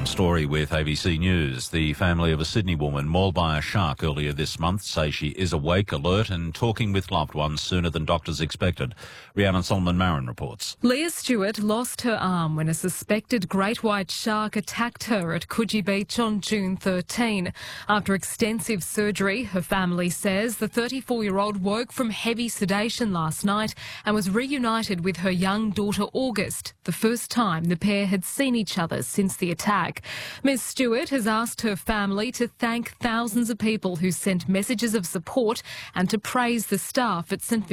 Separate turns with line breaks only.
Story with ABC News. The family of a Sydney woman mauled by a shark earlier this month say she is awake, alert and talking with loved ones sooner than doctors expected. Rhiannon Solomon-Marin reports.
Leah Stewart lost her arm when a suspected great white shark attacked her at Coogee Beach on June 13. After extensive surgery, her family says the 34-year-old woke from heavy sedation last night and was reunited with her young daughter August, the first time the pair had seen each other since the attack. Ms Stewart has asked her family to thank thousands of people who sent messages of support and to praise the staff at St